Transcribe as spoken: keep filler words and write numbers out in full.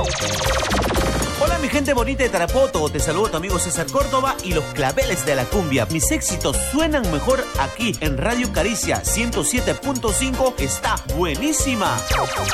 Hola mi gente bonita de Tarapoto, te saludo tu amigo César Córdoba y los claveles de la cumbia. Mis éxitos suenan mejor aquí en Radio Caricia ciento siete punto cinco, está buenísima.